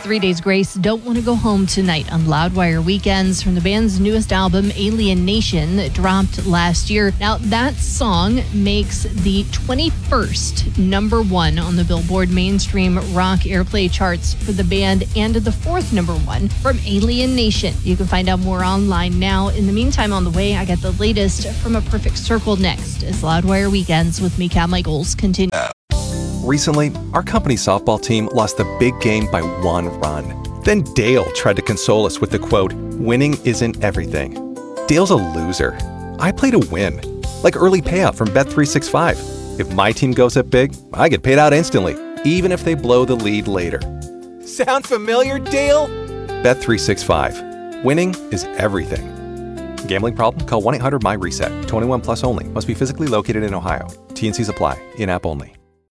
3 Days Grace, Don't Want to Go Home Tonight on Loudwire Weekends from the band's newest album, Alien Nation, that dropped last year. Now, that song makes the 21st number one on the Billboard mainstream rock airplay charts for the band and the fourth number one from Alien Nation. You can find out more online now. In the meantime, on the way, I got the latest from A Perfect Circle next as Loudwire Weekends with me, Cal Michaels, continue. Recently, our company softball team lost the big game by 1 run. Then Dale tried to console us with the quote, "Winning isn't everything." Dale's a loser. I play to win. Like early payout from Bet365. If my team goes up big, I get paid out instantly, even if they blow the lead later. Sound familiar, Dale? Bet365. Winning is everything. Gambling problem? Call 1-800-MY-RESET. 21 plus only. Must be physically located in Ohio. T&Cs apply. In-app only.